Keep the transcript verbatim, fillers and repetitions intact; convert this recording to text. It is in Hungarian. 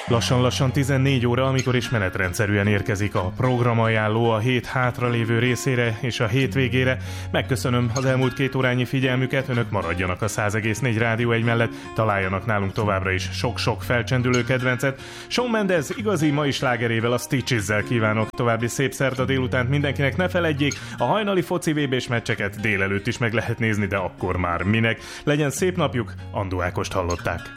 Lassan-lassan tizennégy óra, amikor is menetrendszerűen érkezik a programajánló a hét hátralévő részére és a hétvégére. Megköszönöm az elmúlt két órányi figyelmüket, önök maradjanak a száz egész négy Rádió egy mellett, találjanak nálunk továbbra is sok-sok felcsendülő kedvencet. Shawn Mendes igazi mai slágerével, a Stitches-zel kívánok további szép szerda délutánt mindenkinek. Ne feledjék, a hajnali foci vé bés meccseket délelőtt is meg lehet nézni, de akkor már minek. Legyen szép napjuk, Andó Ákost hallották.